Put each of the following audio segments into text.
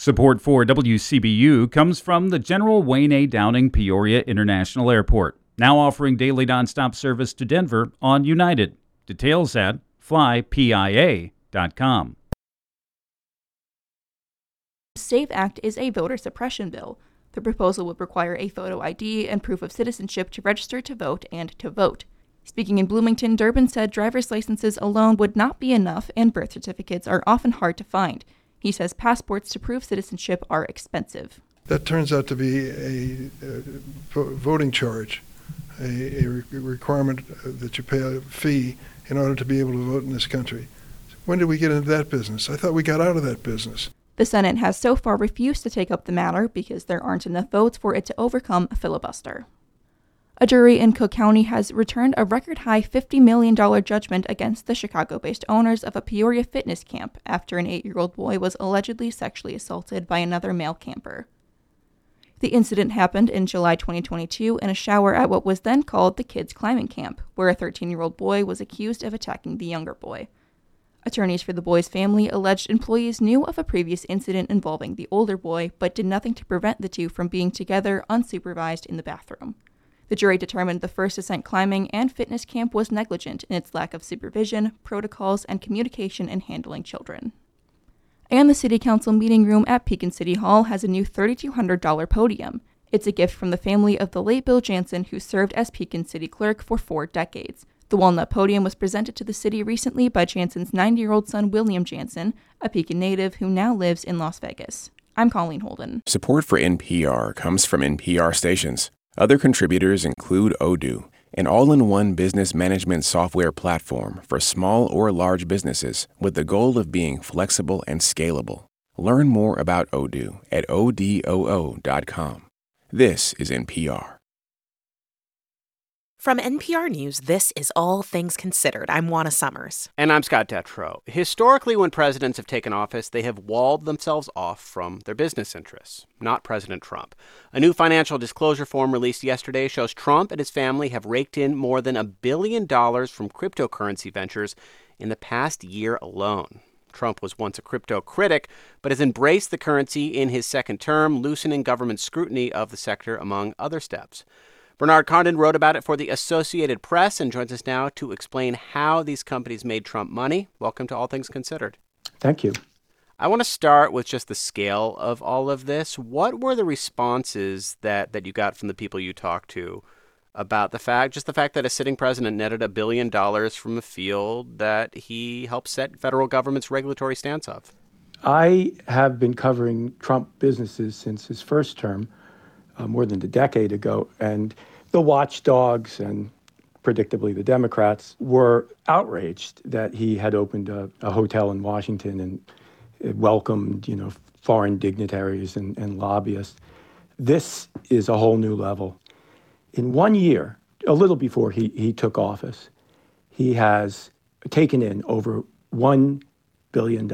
Support for WCBU comes from the General Wayne A. Downing Peoria International Airport, now offering daily nonstop service to Denver on United. Details at flypia.com. SAVE Act is a voter suppression bill. The proposal would require a photo ID and proof of citizenship to register to vote and to vote. Speaking in Bloomington, Durbin said driver's licenses alone would not be enough and birth certificates are often hard to find. He says passports to prove citizenship are expensive. That turns out to be a voting charge, a requirement that you pay a fee in order to be able to vote in this country. When did we get into that business? I thought we got out of that business. The Senate has so far refused to take up the matter because there aren't enough votes for it to overcome a filibuster. A jury in Cook County has returned a record-high $50 million judgment against the Chicago-based owners of a Peoria fitness camp after an 8-year-old boy was allegedly sexually assaulted by another male camper. The incident happened in July 2022 in a shower at what was then called the Kids Climbing Camp, where a 13-year-old boy was accused of attacking the younger boy. Attorneys for the boy's family alleged employees knew of a previous incident involving the older boy, but did nothing to prevent the two from being together unsupervised in the bathroom. The jury determined the First Ascent Climbing and Fitness Camp was negligent in its lack of supervision, protocols, and communication in handling children. And the City Council meeting room at Pekin City Hall has a new $3,200 podium. It's a gift from the family of the late Bill Jansen, who served as Pekin City Clerk for 4 decades. The walnut podium was presented to the city recently by Jansen's 90-year-old son, William Jansen, a Pekin native who now lives in Las Vegas. I'm Colleen Holden. Support for NPR comes from NPR stations. Other contributors include Odoo, an all-in-one business management software platform for small or large businesses with the goal of being flexible and scalable. Learn more about Odoo at odoo.com. This is NPR. From NPR News, this is All Things Considered. I'm Juana Summers. And I'm Scott Detrow. Historically, when presidents have taken office, they have walled themselves off from their business interests, not President Trump. A new financial disclosure form released yesterday shows Trump and his family have raked in more than $1 billion from cryptocurrency ventures in the past year alone. Trump was once a crypto critic, but has embraced the currency in his second term, loosening government scrutiny of the sector, among other steps. Bernard Condon wrote about it for the Associated Press and joins us now to explain how these companies made Trump money. Welcome to All Things Considered. Thank you. I want to start with just the scale of all of this. What were the responses that you got from the people you talked to about the fact that a sitting president netted $1 billion from a field that he helped set federal government's regulatory stance of? I have been covering Trump businesses since his first term, more than a decade ago, and the watchdogs and predictably the Democrats were outraged that he had opened a hotel in Washington and welcomed, foreign dignitaries and lobbyists. This is a whole new level. In 1 year, a little before he took office, he has taken in over $1 billion,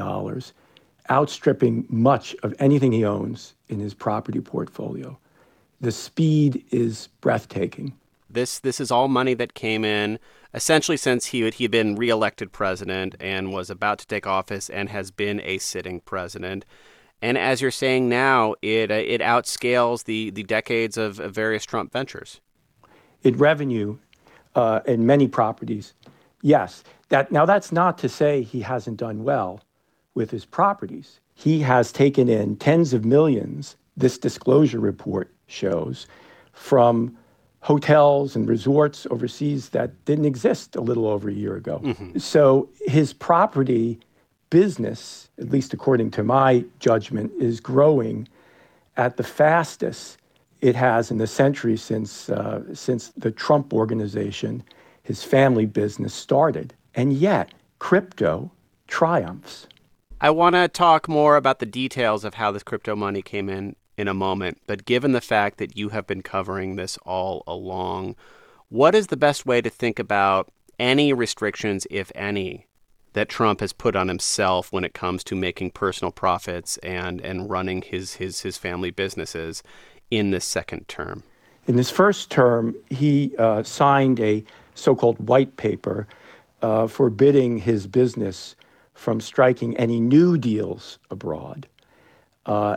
outstripping much of anything he owns in his property portfolio. The speed is breathtaking. This is all money that came in essentially since he had been reelected president and was about to take office and has been a sitting president. And as you're saying now, it outscales the decades of various Trump ventures. In revenue and many properties, yes. That's not to say he hasn't done well with his properties. He has taken in tens of millions, this disclosure report shows, from hotels and resorts overseas that didn't exist a little over a year ago. Mm-hmm. So his property business, at least according to my judgment, is growing at the fastest it has in the century since the Trump Organization, his family business, started. And yet, crypto triumphs. I want to talk more about the details of how this crypto money came in a moment, but given the fact that you have been covering this all along, what is the best way to think about any restrictions, if any, that Trump has put on himself when it comes to making personal profits and running his family businesses in this second term? In his first term, he signed a so-called white paper forbidding his business from striking any new deals abroad.